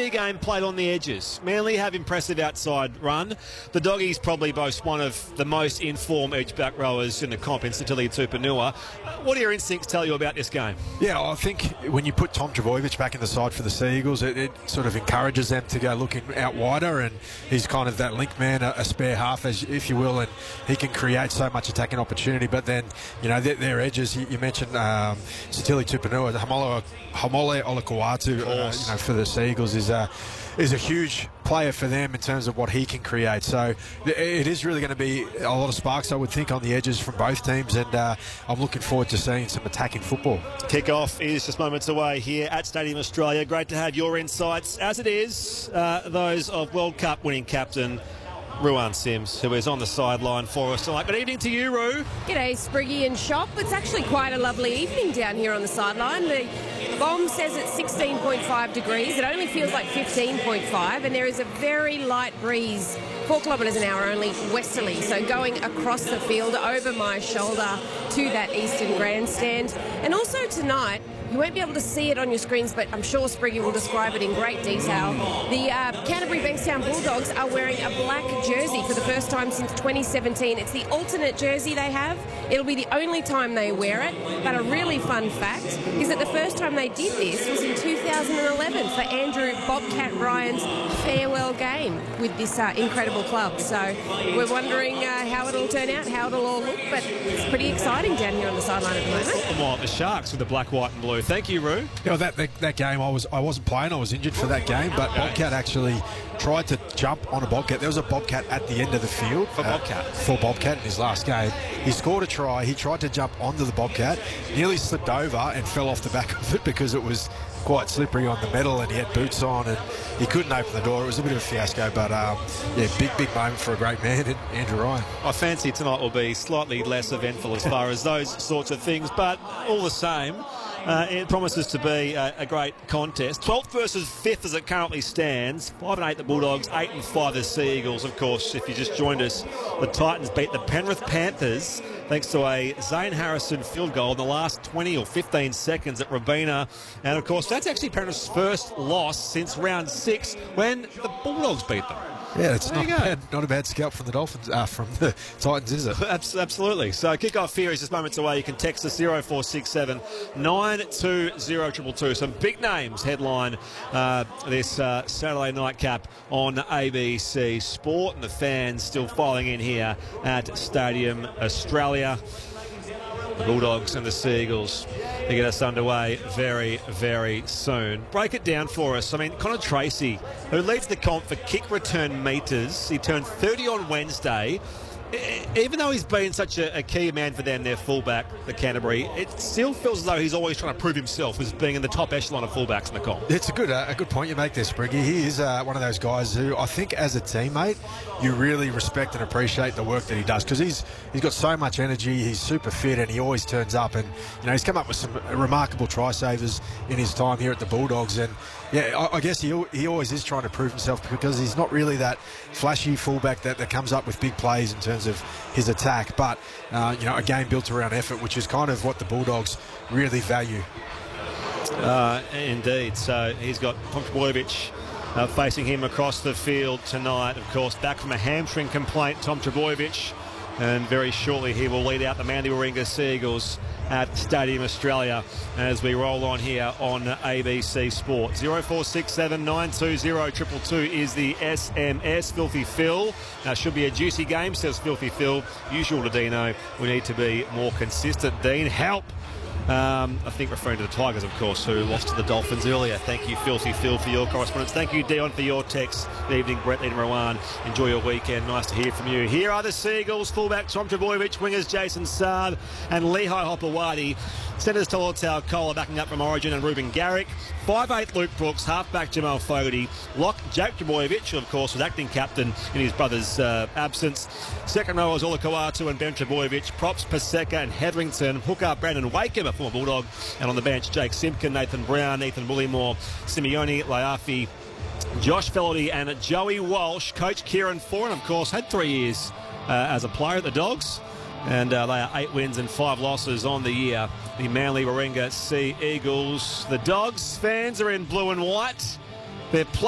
A game played on the edges. Manly have impressive outside run. The Doggies probably boast one of the most informed edge back rowers in the comp in Sitili Tupanua. What do your instincts tell you about this game? Yeah, I think when you put Tom Trbojevic back in the side for the Sea Eagles, it sort of encourages them to go looking out wider, and he's kind of that link man, a spare half, if you will, and he can create so much attacking opportunity. But then, you know, their edges, you mentioned Sitili Tupanua, Haumole Olakau'atu, for the Sea Eagles is a huge player for them in terms of what he can create. So it is really going to be a lot of sparks, I would think, on the edges from both teams, and I'm looking forward to seeing some attacking football. Kick-off is just moments away here at Stadium Australia. Great to have your insights, as it is those of World Cup winning captain Ruan Sims, who is on the sideline for us tonight. Good evening to you, Roo. G'day, Spriggy and Shop. It's actually quite a lovely evening down here on the sideline. The bomb says it's 16.5 degrees. It only feels like 15.5, and there is a very light breeze, 4 kilometres an hour only westerly. So going across the field over my shoulder to that eastern grandstand. And also tonight, you won't be able to see it on your screens, but I'm sure Spriggy will describe it in great detail. The Canterbury Bankstown Bulldogs are wearing a black jersey for the first time since 2017. It's the alternate jersey they have. It'll be the only time they wear it. But a really fun fact is that the first time they did this was in 2011 for Andrew Bobcat Ryan's farewell game with this incredible club. So we're wondering how it'll turn out, how it'll all look, but it's pretty exciting down here on the sideline at the moment. Well, the Sharks with the black, white and blue. Thank you, Roo. Yeah, that game, I wasn't playing. I was injured for that game, but Bobcat actually tried to jump on a Bobcat. There was a Bobcat at the end of the field. For Bobcat in his last game. He scored a try. He tried to jump onto the Bobcat, nearly slipped over and fell off the back of it because it was quite slippery on the metal, and he had boots on and he couldn't open the door. It was a bit of a fiasco, but big moment for a great man, Andrew Ryan. I fancy tonight will be slightly less eventful as far as those sorts of things, but all the same, it promises to be a great contest. 12th versus 5th as it currently stands. 5-8 the Bulldogs, 8-5 the Sea Eagles. Of course, if you just joined us, the Titans beat the Penrith Panthers thanks to a Zane Harrison field goal in the last 20 or 15 seconds at Robina. And of course, that's actually Penrith's first loss since round 6 when the Bulldogs beat them. Yeah, it's not a bad scalp from the Dolphins, from the Titans, is it? Absolutely. So kick-off here is just moments away. You can text us 0467 920 222. Some big names headline this Saturday night cap on ABC Sport, and the fans still filing in here at Stadium Australia. The Bulldogs and the Sea Eagles to get us underway very, very soon. Break it down for us. I mean, Connor Tracy, who leads the comp for kick return metres, he turned 30 on Wednesday. Even though he's been such a key man for them, their fullback, the Canterbury, it still feels as though he's always trying to prove himself as being in the top echelon of fullbacks in the comp. It's a good point you make there, Spriggy. He is one of those guys who I think as a teammate you really respect and appreciate the work that he does, because he's got so much energy, he's super fit, and he always turns up, and he's come up with some remarkable try savers in his time here at the Bulldogs. And yeah, I guess he always is trying to prove himself, because he's not really that flashy fullback that comes up with big plays in terms of his attack, but a game built around effort, which is kind of what the Bulldogs really value. Indeed. So he's got Tom Trbojevic facing him across the field tonight. Of course, back from a hamstring complaint, Tom Trbojevic, and very shortly he will lead out the Manly Warringah Sea Eagles at Stadium Australia as we roll on here on ABC Sport. 0467 920 222 is the SMS. Filthy Phil. Should be a juicy game, says Filthy Phil. Usual to Dino. We need to be more consistent. Dean, help. I think referring to the Tigers, of course, who lost to the Dolphins earlier. Thank you, Filthy Phil, for your correspondence. Thank you, Dion, for your text. Good evening, Brett and Rowan. Enjoy your weekend. Nice to hear from you. Here are the Sea Eagles. Fullback Tom Trbojevic, wingers Jason Saab and Lehigh Hopewadi. Centres Tolotau Kola backing up from Origin and Ruben Garrick. 5'8 Luke Brooks, halfback Jamal Fogarty. Lock Jack Trbojevic, who of course was acting captain in his brother's absence. Second row is Olakau'atu and Ben Trbojevic. Props Paseka and Hetherington. Hooker Brandon Wakem, a former Bulldog. And on the bench, Jake Simpkin, Nathan Brown, Ethan Bullimore, Simeone Laiafi, Josh Fellerty and Joey Walsh. Coach Kieran Foran, of course, had 3 years as a player at the Dogs. And they are 8 wins and 5 losses on the year. The Manly Warringah Sea Eagles. The Dogs fans are in blue and white. They're